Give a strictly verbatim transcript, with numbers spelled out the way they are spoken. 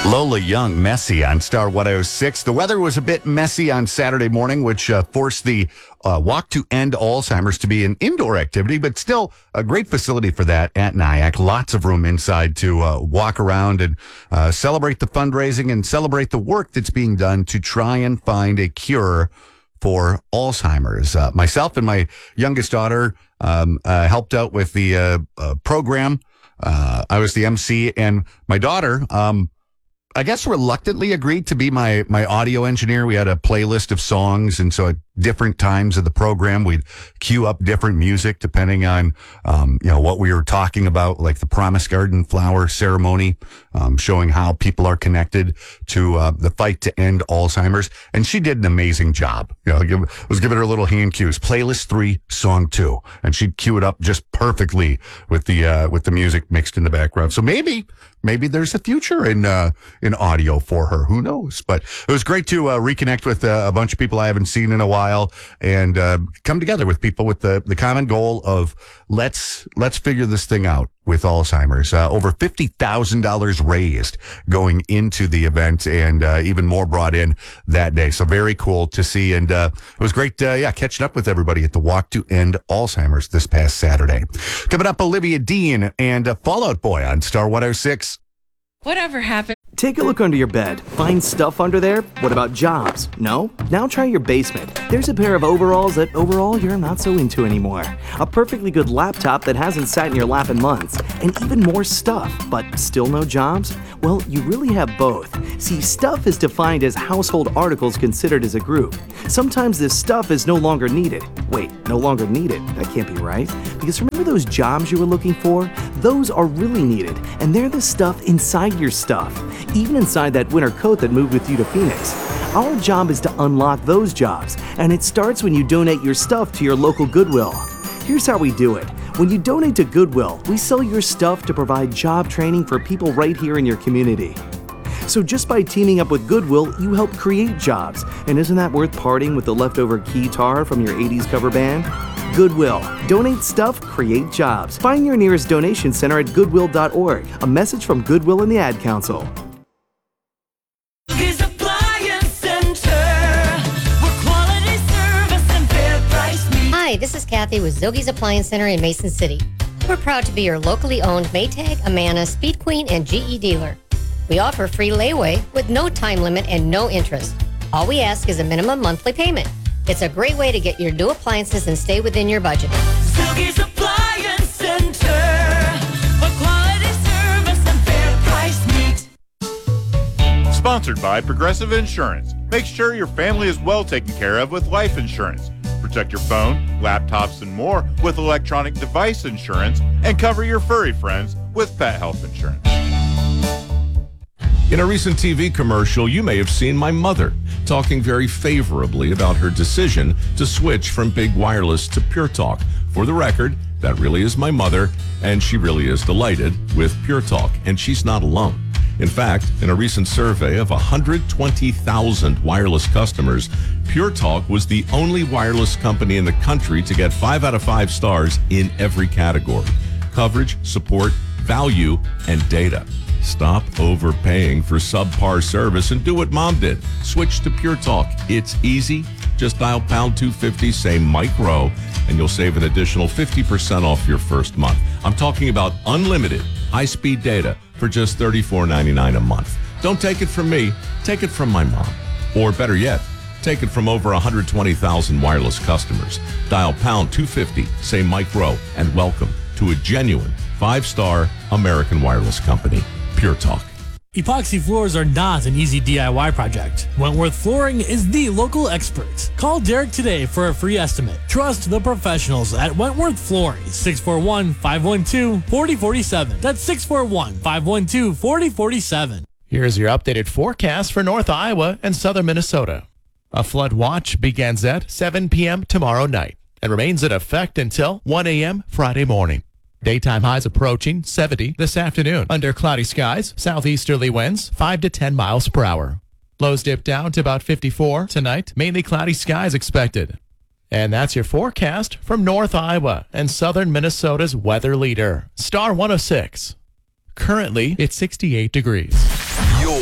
Lola Young, Messy on Star one oh six. The weather was a bit messy on Saturday morning, which uh, forced the uh, Walk to End Alzheimer's to be an indoor activity, but still a great facility for that at Nyack. Lots of room inside to uh, walk around and uh, celebrate the fundraising and celebrate the work that's being done to try and find a cure for Alzheimer's. Uh, myself and my youngest daughter um, uh, helped out with the uh, uh, program. Uh, I was the M C, and my daughter, um, I guess, reluctantly agreed to be my my audio engineer. We had a playlist of songs, and so at different times of the program, we'd queue up different music depending on, um, you know, what we were talking about, like the Promise Garden flower ceremony, um, showing how people are connected to uh, the fight to end Alzheimer's. And she did an amazing job. You know, I give, was giving her little hand cues. Playlist three, song two, and she'd cue it up just perfectly with the uh, with the music mixed in the background. So maybe. Maybe there's a future in uh, in audio for her. Who knows? But it was great to uh, reconnect with uh, a bunch of people I haven't seen in a while and uh, come together with people with the, the common goal of let's let's figure this thing out with Alzheimer's. Uh, over fifty thousand dollars raised going into the event, and uh, even more brought in that day. So very cool to see. And uh, it was great, uh, yeah, catching up with everybody at the Walk to End Alzheimer's this past Saturday. Coming up, Olivia Dean and uh, Fall Out Boy on Star one oh six. Whatever happened? Take a look under your bed. Find stuff under there? What about jobs? No? Now try your basement. There's a pair of overalls that overall you're not so into anymore. A perfectly good laptop that hasn't sat in your lap in months. And even more stuff, but still no jobs? Well, you really have both. See, stuff is defined as household articles considered as a group. Sometimes this stuff is no longer needed. Wait, no longer needed? That can't be right. Because remember those jobs you were looking for? Those are really needed, and they're the stuff inside your stuff. Even inside that winter coat that moved with you to Phoenix. Our job is to unlock those jobs, and it starts when you donate your stuff to your local Goodwill. Here's how we do it. When you donate to Goodwill, we sell your stuff to provide job training for people right here in your community. So just by teaming up with Goodwill, you help create jobs. And isn't that worth parting with the leftover keytar from your eighties cover band? Goodwill. Donate stuff, create jobs. Find your nearest donation center at goodwill dot org. A message from Goodwill and the Ad Council. Hi, this is Kathy with Zogie's Appliance Center in Mason City. We're proud to be your locally owned Maytag, Amana, Speed Queen, and G E dealer. We offer free layaway with no time limit and no interest. All we ask is a minimum monthly payment. It's a great way to get your new appliances and stay within your budget. Zogie's Appliance Center, for quality service and fair price meet. Sponsored by Progressive Insurance. Make sure your family is well taken care of with life insurance. Protect your phone, laptops, and more with electronic device insurance, and cover your furry friends with pet health insurance. In a recent T V commercial, you may have seen my mother talking very favorably about her decision to switch from Big Wireless to Pure Talk. For the record, that really is my mother, and she really is delighted with Pure Talk, and she's not alone. In fact, in a recent survey of one hundred twenty thousand wireless customers, Pure Talk was the only wireless company in the country to get five out of five stars in every category: coverage, support, value, and data. Stop overpaying for subpar service and do what Mom did. Switch to Pure Talk. It's easy. Just dial pound two fifty, say Mike Rowe, and you'll save an additional fifty percent off your first month. I'm talking about unlimited high-speed data for just thirty-four ninety-nine a month. Don't take it from me. Take it from my mom. Or better yet, take it from over one hundred twenty thousand wireless customers. Dial pound two fifty, say Mike Rowe, and welcome to a genuine five-star American wireless company. Pure Talk. Epoxy floors are not an easy D I Y project. Wentworth Flooring is the local expert. Call Derek today for a free estimate. Trust the professionals at Wentworth Flooring. six four one, five one two, four zero four seven. That's six four one, five one two, four zero four seven. Here's your updated forecast for North Iowa and southern Minnesota. A flood watch begins at seven p.m. tomorrow night and remains in effect until one a.m. Friday morning. Daytime highs approaching seventy this afternoon. Under cloudy skies, southeasterly winds five to ten miles per hour. Lows dip down to about fifty-four tonight. Mainly cloudy skies expected. And that's your forecast from North Iowa and southern Minnesota's weather leader, Star one oh six. Currently, it's sixty-eight degrees.